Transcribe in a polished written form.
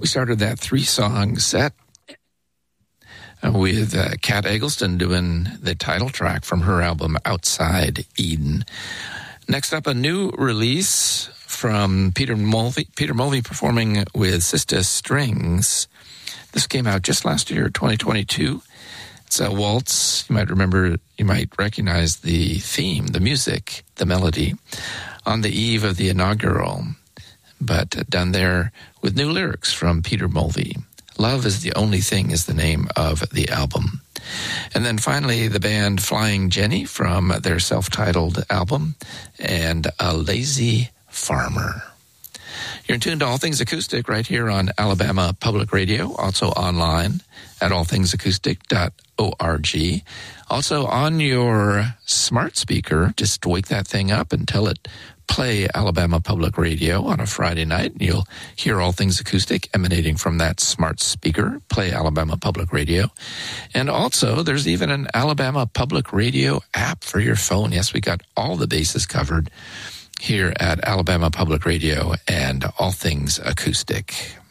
We started that 3-song set with Kat Eggleston doing the title track from her album Outside Eden. Next up, a new release from Peter Mulvey performing with Sista Strings. This came out just last year, 2022. It's a waltz. You might recognize the theme, the music, the melody, on the eve of the inaugural, but done there with new lyrics from Peter Mulvey. Love is the Only Thing is the name of the album. And then finally, the band Flying Jenny from their self-titled album, and A Lazy Farmer. You're tuned to All Things Acoustic right here on Alabama Public Radio, also online at allthingsacoustic.org. Also on your smart speaker, just wake that thing up and tell it, play Alabama Public Radio on a Friday night, and you'll hear All Things Acoustic emanating from that smart speaker, play Alabama Public Radio. And also, there's even an Alabama Public Radio app for your phone. Yes, we got all the bases covered here at Alabama Public Radio and All Things Acoustic.